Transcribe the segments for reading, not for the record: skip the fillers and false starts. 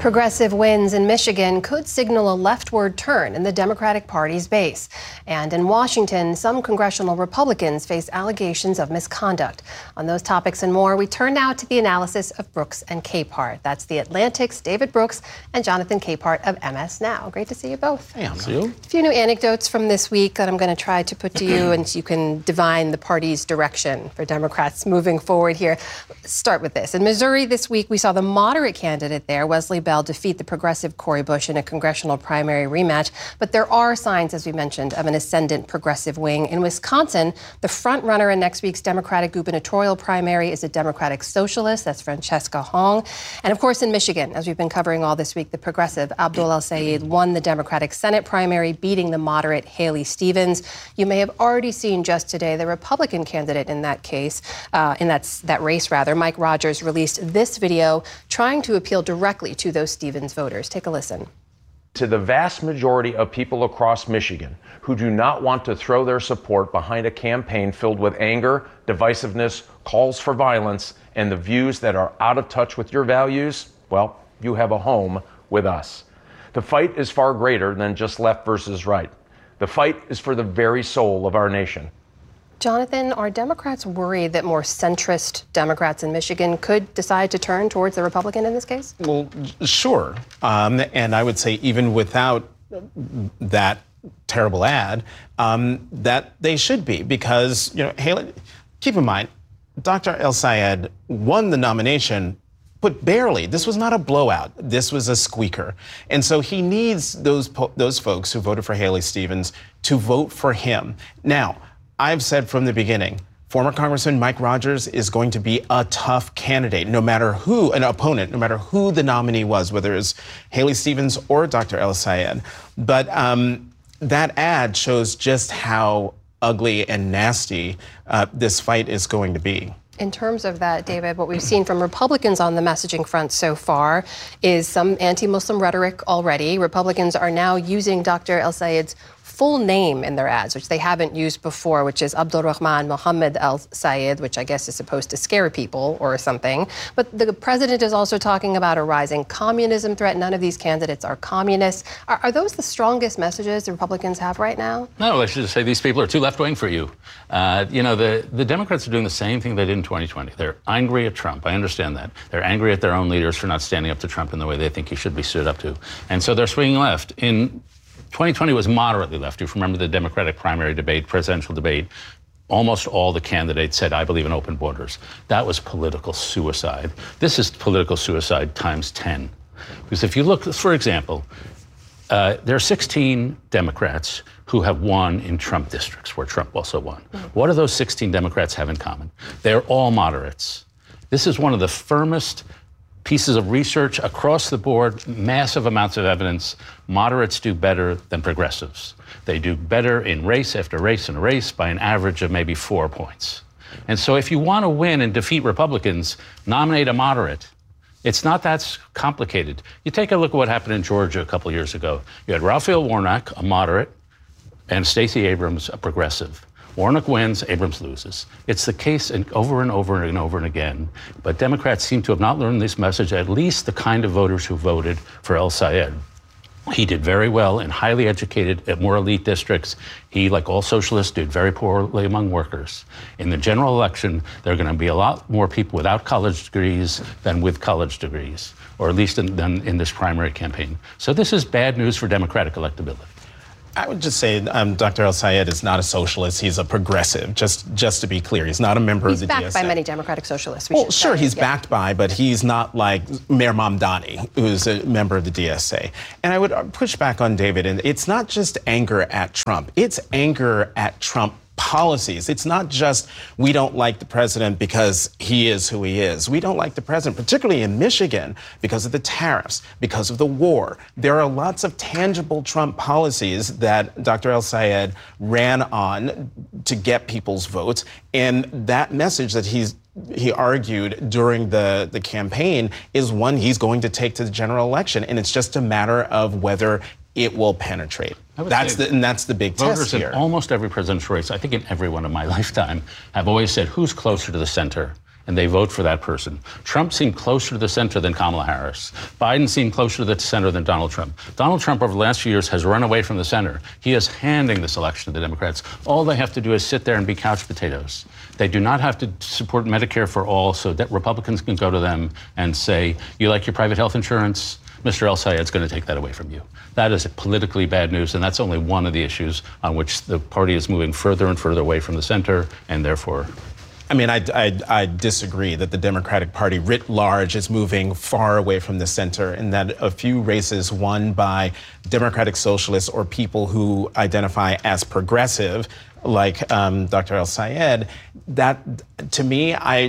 Progressive wins in Michigan could signal a leftward turn in the Democratic Party's base. And in Washington, some congressional Republicans face allegations of misconduct. On those topics and more, we turn now to the analysis of Brooks and Capehart. That's The Atlantic's David Brooks and Jonathan Capehart of MS Now. Great to see you both. Hey, I'm you. A few new anecdotes from this week that I'm going to try to put to you, and you can divine the party's direction for Democrats moving forward here. Start with this. In Missouri this week, we saw the moderate candidate there, Wesley Bell, defeat the progressive Cori Bush in a congressional primary rematch. But there are signs, as we mentioned, of an ascendant progressive wing. In Wisconsin, the front runner in next week's Democratic gubernatorial primary is a Democratic socialist. That's Francesca Hong. And of course, in Michigan, as we've been covering all this week, the progressive Abdul El-Sayed won the Democratic Senate primary, beating the moderate Haley Stevens. You may have already seen just today the Republican candidate in that case, in that race, Mike Rogers, released this video trying to appeal directly to those Stevens voters. Take a listen. To the vast majority of people across Michigan who do not want to throw their support behind a campaign filled with anger, divisiveness, calls for violence, and the views that are out of touch with your values, well, you have a home with us. The fight is far greater than just left versus right. The fight is for the very soul of our nation. Jonathan, are Democrats worried that more centrist Democrats in Michigan could decide to turn towards the Republican in this case? Well, sure. And I would say even without that terrible ad, that they should be, because, Haley, keep in mind, Dr. El-Sayed won the nomination, but barely. This was not a blowout. This was a squeaker. And so he needs those folks who voted for Haley Stevens to vote for him. Now, I've said from the beginning, former Congressman Mike Rogers is going to be a tough candidate, no matter who, an opponent, no matter who the nominee was, whether it's Haley Stevens or Dr. El-Sayed. But that ad shows just how ugly and nasty this fight is going to be. In terms of that, David, what we've seen from Republicans on the messaging front so far is some anti-Muslim rhetoric already. Republicans are now using Dr. El-Sayed's full name in their ads, which they haven't used before, which is Abdul Rahman Mohammed El-Sayed, which I guess is supposed to scare people or something. But the president is also talking about a rising communism threat. None of these candidates are communists. Are those the strongest messages the Republicans have right now? No, I should just say these people are too left-wing for you. The Democrats are doing the same thing they did in 2020. They're angry at Trump. I understand that. They're angry at their own leaders for not standing up to Trump in the way they think he should be stood up to. And so they're swinging left. In 2020 was moderately left. If you remember the Democratic primary debate, presidential debate, almost all the candidates said, I believe in open borders. That was political suicide. This is political suicide times 10. Because if you look, for example, there are 16 Democrats who have won in Trump districts, where Trump also won. What do those 16 Democrats have in common? They're all moderates. This is one of the firmest pieces of research across the board, massive amounts of evidence. Moderates do better than progressives. They do better in race after race and race by an average of maybe 4 points. And so if you want to win and defeat Republicans, nominate a moderate. It's not that complicated. You take a look at what happened in Georgia a couple years ago. You had Raphael Warnock, a moderate, and Stacey Abrams, a progressive. Warnock wins, Abrams loses. It's the case over and over and over and again. But Democrats seem to have not learned this message, at least the kind of voters who voted for El-Sayed. He did very well in highly educated, more elite districts. He, like all socialists, did very poorly among workers. In the general election, there are going to be a lot more people without college degrees than with college degrees, or at least in this primary campaign. So this is bad news for Democratic electability. I would just say Dr. El-Sayed is not a socialist. He's a progressive, just to be clear. He's not a member of the DSA. He's backed by many Democratic socialists. Well, sure, he's backed by, but he's not like Mayor Mamdani, who's a member of the DSA. And I would push back on David, and it's not just anger at Trump. It's anger at Trump policies. It's not just we don't like the president because he is who he is. We don't like the president, particularly in Michigan, because of the tariffs, because of the war. There are lots of tangible Trump policies that Dr. El-Sayed ran on to get people's votes. And that message that he argued during the campaign is one he's going to take to the general election. And it's just a matter of whether it will penetrate. That's the big test here. Voters in almost every presidential race, I think in every one of my lifetime, have always said, who's closer to the center? and they vote for that person. Trump seemed closer to the center than Kamala Harris. Biden seemed closer to the center than Donald Trump. Donald Trump over the last few years has run away from the center. He is handing this election to the Democrats. All they have to do is sit there and be couch potatoes. They do not have to support Medicare for all so that Republicans can go to them and say, you like your private health insurance? Mr. El-Sayed's going to take that away from you. That is politically bad news, and that's only one of the issues on which the party is moving further and further away from the center, and therefore... I mean, I disagree that the Democratic Party writ large is moving far away from the center, and that a few races won by Democratic socialists or people who identify as progressive, like Dr. El-Sayed, that, to me, I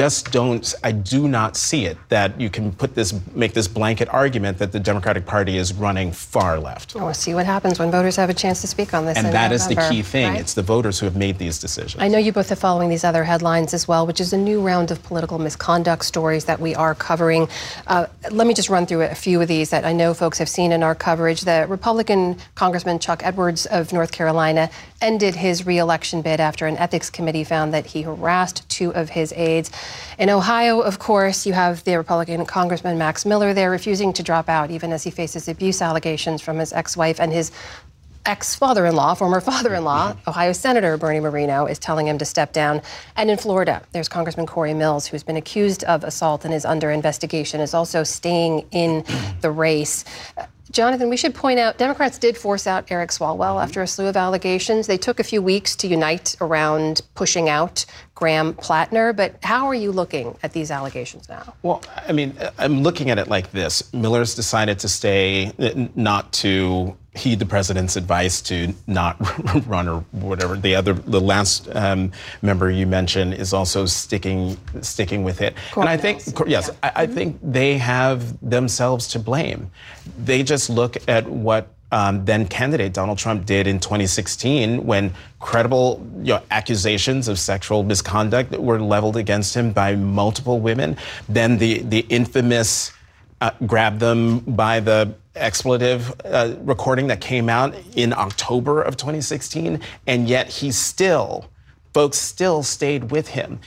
do not see it, that you can make this blanket argument that the Democratic Party is running far left. We'll see what happens when voters have a chance to speak on this. And that is the key thing. Right? It's the voters who have made these decisions. I know you both are following these other headlines as well, which is a new round of political misconduct stories that we are covering. Let me just run through a few of these that I know folks have seen in our coverage. The Republican Congressman Chuck Edwards of North Carolina ended his re-election bid after an ethics committee found that he harassed two of his aides. In Ohio, of course, you have the Republican Congressman Max Miller there refusing to drop out, even as he faces abuse allegations from his ex-wife, and his ex-father-in-law, former father-in-law, Ohio Senator Bernie Moreno, is telling him to step down. And in Florida, there's Congressman Corey Mills, who's been accused of assault and is under investigation, is also staying in the race. Jonathan, we should point out, Democrats did force out Eric Swalwell after a slew of allegations. They took a few weeks to unite around pushing out Graham Plattner, but how are you looking at these allegations now? Well, I mean, I'm looking at it like this. Miller's decided to stay, not to heed the president's advice to not run or whatever. The last member you mentioned is also sticking with it. And I think, yes, yeah. I think they have themselves to blame. They just look at what then candidate Donald Trump did in 2016 when credible accusations of sexual misconduct were leveled against him by multiple women. Then the infamous grab them by the expletive recording that came out in October of 2016, and yet folks still stayed with him.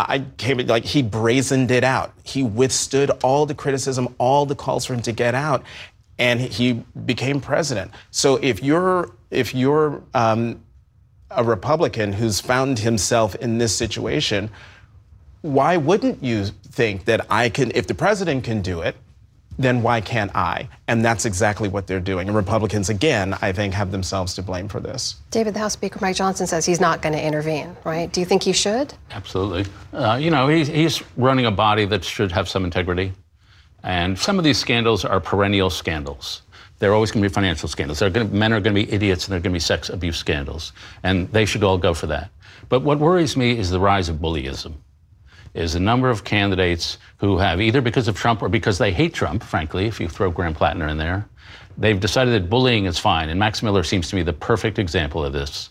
He brazened it out. He withstood all the criticism, all the calls for him to get out, and he became president. So if you're a Republican who's found himself in this situation, why wouldn't you think that if the president can do it, then why can't I? And that's exactly what they're doing. And Republicans, again, I think, have themselves to blame for this. David, the House Speaker Mike Johnson says he's not going to intervene, right? Do you think he should? Absolutely. He's running a body that should have some integrity. And some of these scandals are perennial scandals. They're always going to be financial scandals. Men are going to be idiots, and they're going to be sex abuse scandals. And they should all go for that. But what worries me is the rise of bullyism. Is a number of candidates who have, either because of Trump or because they hate Trump, frankly, if you throw Graham Plattner in there, they've decided that bullying is fine. And Max Miller seems to be the perfect example of this.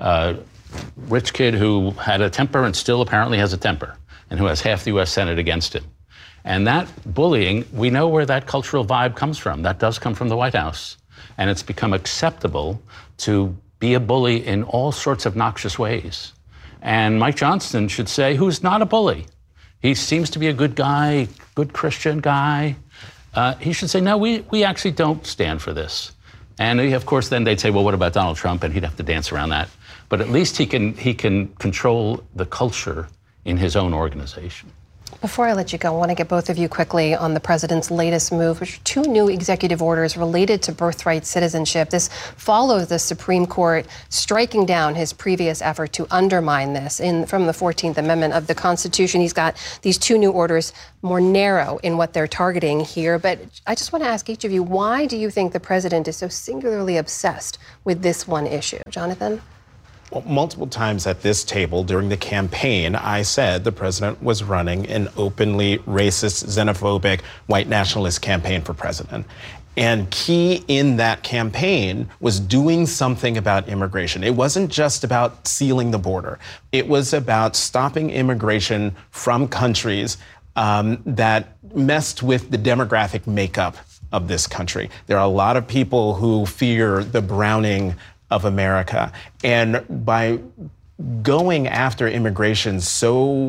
Rich kid who had a temper and still apparently has a temper, and who has half the U.S. Senate against him. And that bullying, we know where that cultural vibe comes from. That does come from the White House. And it's become acceptable to be a bully in all sorts of noxious ways. And Mike Johnson should say, who's not a bully? He seems to be a good guy, good Christian guy. He should say, no, we actually don't stand for this. And of course, then they'd say, well, what about Donald Trump? And he'd have to dance around that. But at least he can control the culture in his own organization. Before I let you go, I want to get both of you quickly on the president's latest move, which are two new executive orders related to birthright citizenship. This follows the Supreme Court striking down his previous effort to undermine this from the 14th Amendment of the Constitution. He's got these two new orders, more narrow in what they're targeting here. But I just want to ask each of you, why do you think the president is so singularly obsessed with this one issue? Jonathan? Well, multiple times at this table during the campaign, I said the president was running an openly racist, xenophobic, white nationalist campaign for president. And key in that campaign was doing something about immigration. It wasn't just about sealing the border. It was about stopping immigration from countries that messed with the demographic makeup of this country. There are a lot of people who fear the browning of America. And by going after immigration so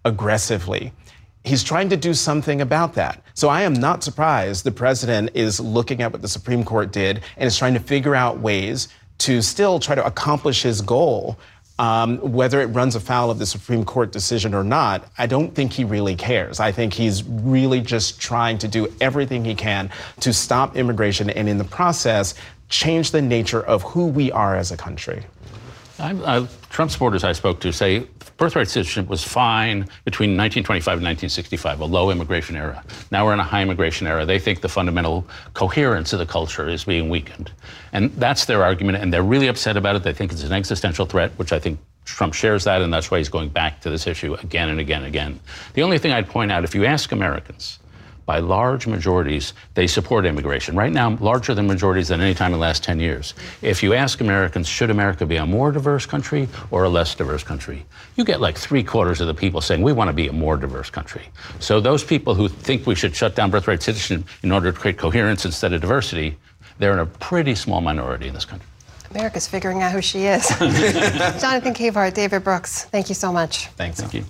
aggressively. He's trying to do something about that. So I am not surprised the president is looking at what the Supreme Court did and is trying to figure out ways to still try to accomplish his goal. Whether it runs afoul of the Supreme Court decision or not, I don't think he really cares. I think he's really just trying to do everything he can to stop immigration and in the process, change the nature of who we are as a country. Trump supporters I spoke to say birthright citizenship was fine between 1925 and 1965, a low immigration era. Now we're in a high immigration era. They think the fundamental coherence of the culture is being weakened. And that's their argument, and they're really upset about it. They think it's an existential threat, which I think Trump shares that, and that's why he's going back to this issue again and again and again. The only thing I'd point out, if you ask Americans, by large majorities, they support immigration. Right now, larger than majorities than any time in the last 10 years. If you ask Americans, should America be a more diverse country or a less diverse country? You get like 3/4 of the people saying, we want to be a more diverse country. So those people who think we should shut down birthright citizenship in order to create coherence instead of diversity, they're in a pretty small minority in this country. America's figuring out who she is. Jonathan Capehart, David Brooks, thank you so much. Thanks. Thank you.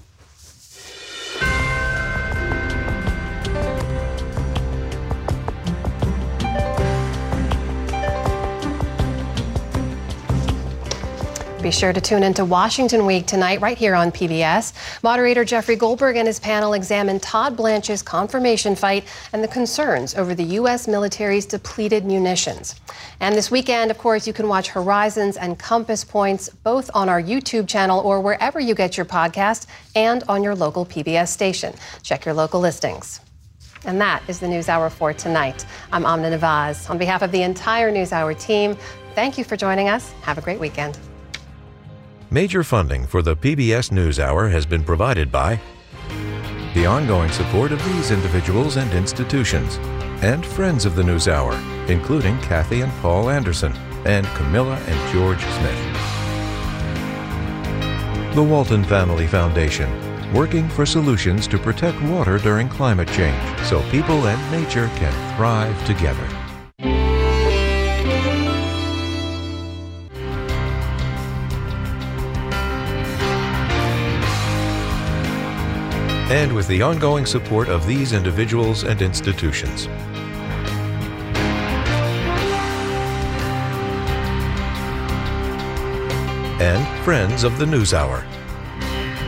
Be sure to tune into Washington Week tonight right here on PBS. Moderator Jeffrey Goldberg and his panel examine Todd Blanche's confirmation fight and the concerns over the U.S. military's depleted munitions. And this weekend, of course, you can watch Horizons and Compass Points both on our YouTube channel or wherever you get your podcast and on your local PBS station. Check your local listings. And that is the NewsHour for tonight. I'm Amna Nawaz. On behalf of the entire NewsHour team, thank you for joining us. Have a great weekend. Major funding for the PBS NewsHour has been provided by the ongoing support of these individuals and institutions and friends of the NewsHour, including Kathy and Paul Anderson and Camilla and George Smith. The Walton Family Foundation, working for solutions to protect water during climate change so people and nature can thrive together. And with the ongoing support of these individuals and institutions. And friends of the NewsHour.